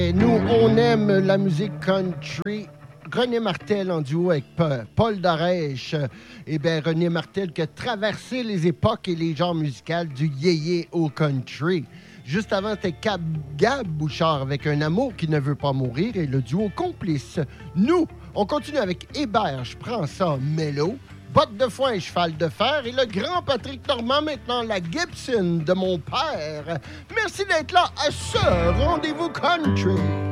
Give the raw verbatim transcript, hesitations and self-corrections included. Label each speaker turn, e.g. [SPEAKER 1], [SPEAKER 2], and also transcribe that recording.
[SPEAKER 1] Et nous, on aime la musique country. René Martel en duo avec Paul Darèche. Eh bien, René Martel qui a traversé les époques et les genres musicaux du yéyé au country. Juste avant, c'était Gab, Gab Bouchard avec Un amour qui ne veut pas mourir et le duo Complice. Nous, on continue avec Hébert, je prends ça, Mélo, Botte de foin et cheval de fer et le grand Patrick Normand, maintenant la Gibson de mon père. Merci d'être là à ce rendez-vous country.